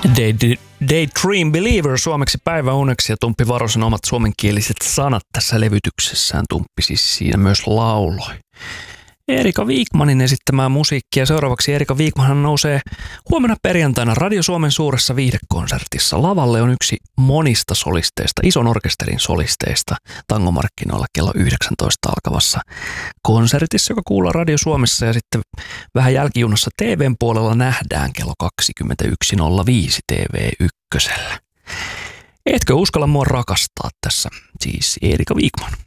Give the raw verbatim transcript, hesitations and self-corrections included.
Day, Daydream Believer suomeksi päiväuneksi ja Tumppi Varosen omat suomenkieliset sanat tässä levytyksessään. Tumppi siis siinä myös lauloi Erika Wigmanin esittämää musiikkia. Seuraavaksi Erika Wigman nousee huomenna perjantaina Radio Suomen suuressa viihdekonsertissa. Lavalle on yksi monista solisteista, ison orkesterin solisteista tangomarkkinoilla kello yhdeksäntoista alkavassa konsertissa, joka kuullaan Radio Suomessa ja sitten vähän jälkijunassa T V:n puolella nähdään kello kaksikymmentäyksi nolla viisi T V ykkösellä. Etkö uskalla mua rakastaa tässä? Siis Erika Wigman.